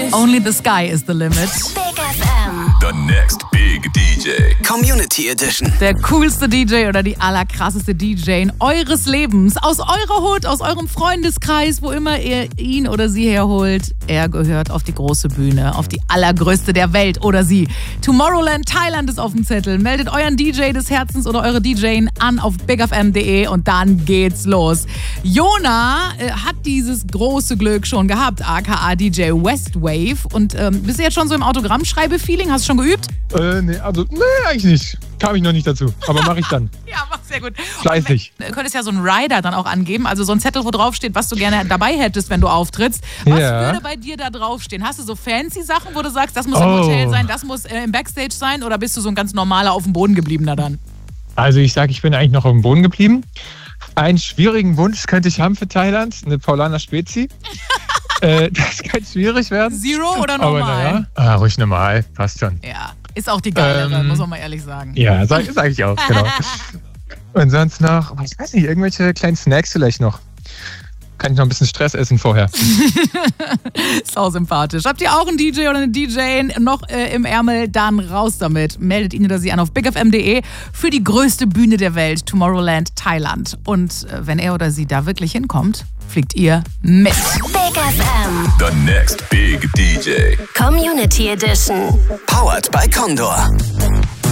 Only the sky is the limit. Big FM. The next big DJ. Community Edition. Der coolste DJ oder die allerkrasseste DJ eures Lebens. Aus eurer Hut, aus eurem Freundeskreis, wo immer ihr ihn oder sie herholt. Er gehört auf die große Bühne, auf die allergrößte der Welt oder sie. Tomorrowland Thailand ist auf dem Zettel. Meldet euren DJ des Herzens oder eure DJin an auf bigfm.de und dann geht's los. Jona hat dieses große Glück schon gehabt, aka DJ Westwave. Und bist du jetzt schon so im Autogrammschreibe-Feeling? Hast du schon geübt? Nee, eigentlich nicht. Kam ich noch nicht dazu. Aber mache ich dann. Ja, mach sehr gut. Fleißig. Du könntest ja so einen Rider dann auch angeben, also so einen Zettel, wo drauf steht, was du gerne dabei hättest, wenn du auftrittst. Was würde bei dir da draufstehen? Hast du so fancy Sachen, wo du sagst, das muss im Hotel sein, das muss im Backstage sein, oder bist du so ein ganz normaler, auf dem Boden gebliebener dann? Also ich sage, ich bin eigentlich noch auf dem Boden geblieben. Einen schwierigen Wunsch könnte ich haben für Thailand, eine Paulaner Spezi. Das kann schwierig werden. Zero oder normal? Aber naja, ruhig normal, passt schon. Ja, ist auch die geilere, muss man mal ehrlich sagen. Ja, sag ich auch, genau. Und sonst noch, ich weiß nicht, irgendwelche kleinen Snacks vielleicht noch. Kann ich noch ein bisschen Stress essen vorher. Sau sympathisch. Habt ihr auch einen DJ oder eine DJ noch im Ärmel? Dann raus damit. Meldet ihn oder sie an auf bigfm.de für die größte Bühne der Welt, Tomorrowland Thailand. Und wenn er oder sie da wirklich hinkommt, fliegt ihr mit. Big FM. The next big DJ. Community Edition. Powered by Condor.